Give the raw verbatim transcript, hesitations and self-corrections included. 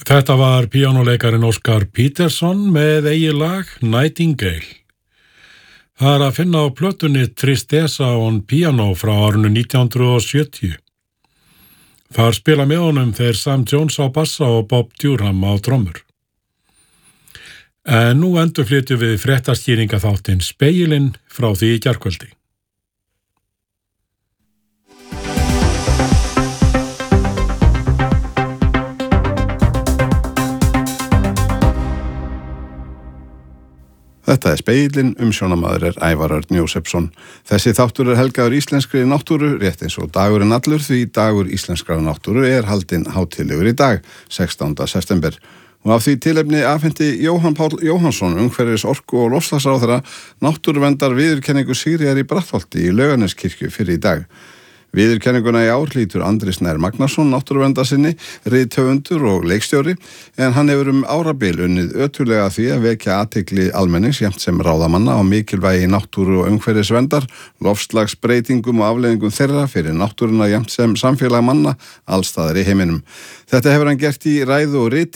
Þetta var píanóleikarin Óskar Peterson með eigið lag Nightingale. Það er að finna á plötunni Tristessa on Piano frá árinu nítján hundruð sjötíu. Þar spila með honum þeir Sam Jones á bassa og Bob Durham á trommur. En nú endurflytjum við fréttaskýringaþáttinn Spegilinn frá því í gærkvöldi. Þetta er Spegillinn, umsjónamaður er Ævar Örn Jósepsson. Þessi þáttur er helgaður íslenskri náttúru, rétt eins og dagurinn allur, því dagur íslenskrar náttúru er haldinn hátíðlegur í dag, sextánda september. Og af því tilefni afhenti Jóhann Páll Jóhannsson, umhverfis orku- og loftslagsráðherra, náttúruverndar viðurkenningu Sigríðar í Brattholti í Laugarneskirkju fyrir í dag. Viðurkenninguna í ár hlýtur Andri Snær Magnason, náttúruverndarsinni, rithöfundur og leikstjóri, en hann hefur um árabil unnið ötullega því að vekja athygli almennings jafnt sem ráðamanna á mikilvægi náttúru og umhverfisverndar, loftslagsbreytingum og afleiðingum þeirra fyrir náttúruna jafnt sem samfélag manna allstaðar í heiminum. Þetta hefur hann gert í ræðu og riti